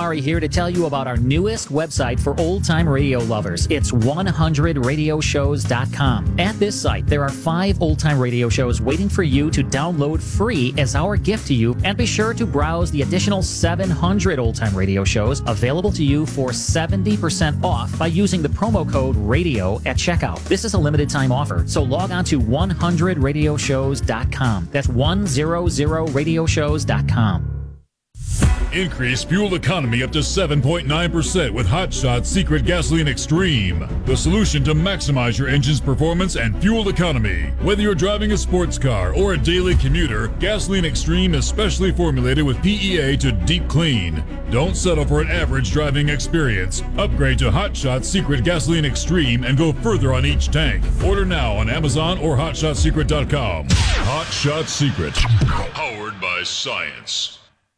Amari here to tell you about our newest website for old-time radio lovers. It's 100radioshows.com. At this site, there are 5 old-time radio shows waiting for you to download free as our gift to you, and be sure to browse the additional 700 old-time radio shows available to you for 70% off by using the promo code RADIO at checkout. This is a limited time offer, so log on to 100radioshows.com. That's 100radioshows.com. Increase fuel economy up to 7.9% with Hot Shot Secret Gasoline Extreme, the solution to maximize your engine's performance and fuel economy. Whether you're driving a sports car or a daily commuter, Gasoline Extreme is specially formulated with PEA to deep clean. Don't settle for an average driving experience. Upgrade to Hot Shot Secret Gasoline Extreme and go further on each tank. Order now on Amazon or HotShotSecret.com. Hot Shot Secret, powered by science.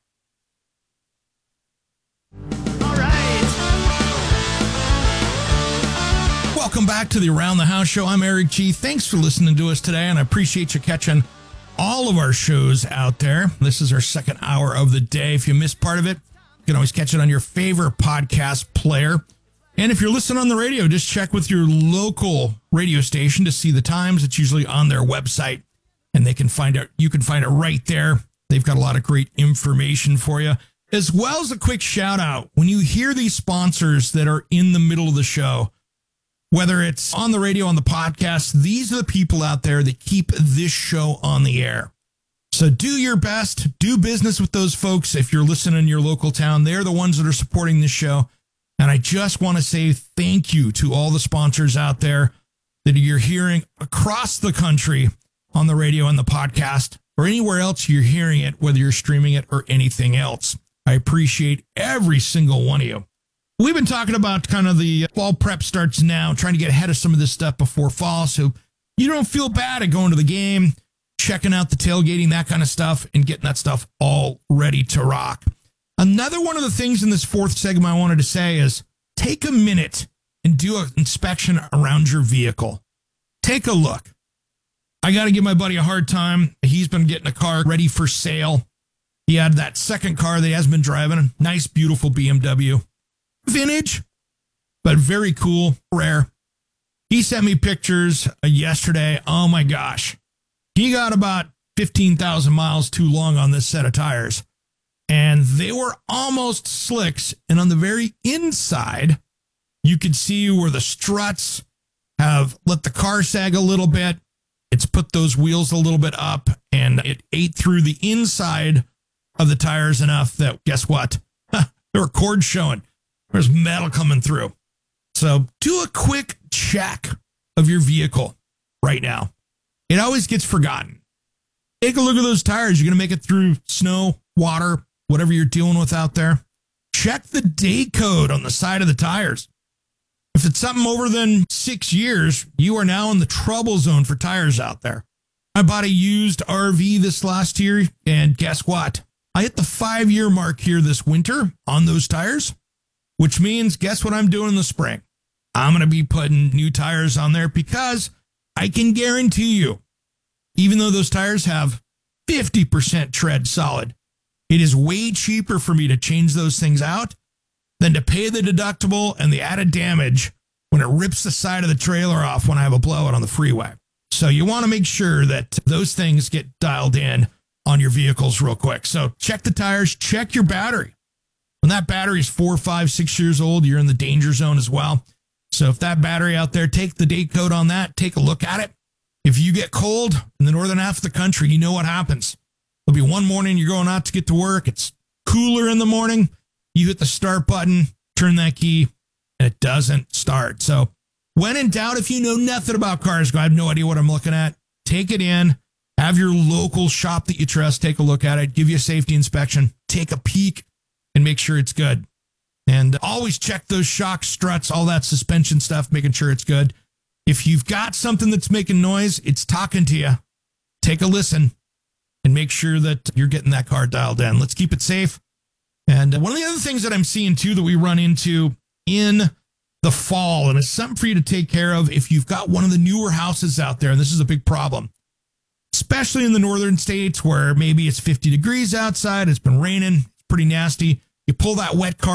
Welcome back to the Around the House show. I'm Eric G. Thanks for listening to us today, and I appreciate you catching all of our shows out there. This is our second hour of the day. If you missed part of it, you can always catch it on your favorite podcast player. And if you're listening on the radio, just check with your local radio station to see the times. It's usually on their website, and they can find it. You can find it right there. They've got a lot of great information for you, as well as a quick shout out. When you hear these sponsors that are in the middle of the show, whether it's on the radio, on the podcast, these are the people out there that keep this show on the air. So do your best, do business with those folks. If you're listening in your local town, they're the ones that are supporting this show. And I just want to say thank you to all the sponsors out there that you're hearing across the country on the radio and the podcast, or anywhere else you're hearing it, whether you're streaming it or anything else. I appreciate every single one of you. We've been talking about kind of the fall prep starts now, trying to get ahead of some of this stuff before fall, so you don't feel bad at going to the game, checking out the tailgating, that kind of stuff, and getting that stuff all ready to rock. Another one of the things in this fourth segment I wanted to say is take a minute and do an inspection around your vehicle. Take a look. I got to give my buddy a hard time. He's been getting a car ready for sale. He had that second car that he has been driving, a nice, beautiful BMW. Vintage, but very cool, rare. He sent me pictures yesterday. Oh my gosh. He got about 15,000 miles too long on this set of tires, and they were almost slicks. And on the very inside, you could see where the struts have let the car sag a little bit. It's put those wheels a little bit up, and it ate through the inside of the tires enough that, guess what? There were cords showing. There's metal coming through. So do a quick check of your vehicle right now. It always gets forgotten. Take a look at those tires. You're going to make it through snow, water, whatever you're dealing with out there. Check the date code on the side of the tires. If it's something over than 6 years, you are now in the trouble zone for tires out there. I bought a used RV this last year, and guess what? I hit the 5-year mark here this winter on those tires. Which means, guess what I'm doing in the spring? I'm going to be putting new tires on there, because I can guarantee you, even though those tires have 50% tread solid, it is way cheaper for me to change those things out than to pay the deductible and the added damage when it rips the side of the trailer off when I have a blowout on the freeway. So you want to make sure that those things get dialed in on your vehicles real quick. So check the tires, check your battery. When that battery is 4, 5, 6 years old, you're in the danger zone as well. So if that battery out there, take the date code on that, take a look at it. If you get cold in the northern half of the country, you know what happens. There'll be one morning you're going out to get to work. It's cooler in the morning. You hit the start button, turn that key, and it doesn't start. So when in doubt, if you know nothing about cars, I have no idea what I'm looking at, take it in, have your local shop that you trust take a look at it, give you a safety inspection, take a peek, and make sure it's good. And always check those shocks, struts, all that suspension stuff, making sure it's good. If you've got something that's making noise, it's talking to you, take a listen and make sure that you're getting that car dialed in. Let's keep it safe. And one of the other things that I'm seeing too that we run into in the fall, and it's something for you to take care of if you've got one of the newer houses out there, and this is a big problem, especially in the northern states where maybe it's 50 degrees outside, it's been raining, it's pretty nasty. You pull that wet car